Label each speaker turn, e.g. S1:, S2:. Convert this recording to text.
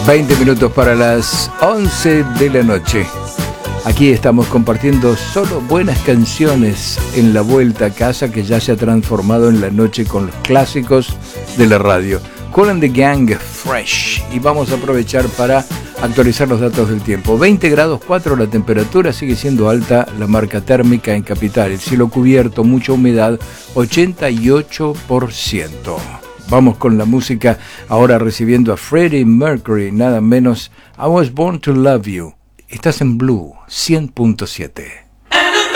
S1: 20 minutos para las 11 de la noche. Aquí estamos compartiendo solo buenas canciones en la vuelta a casa, que ya se ha transformado en la noche con los clásicos de la radio. Kool and the Gang, Fresh. Y vamos a aprovechar para actualizar los datos del tiempo. 20 grados 4 la temperatura, sigue siendo alta la marca térmica en Capital. El cielo cubierto, mucha humedad, 88%. Vamos con la música, ahora recibiendo a Freddie Mercury, nada menos. I Was Born to Love You. Estás en Blue 100.7.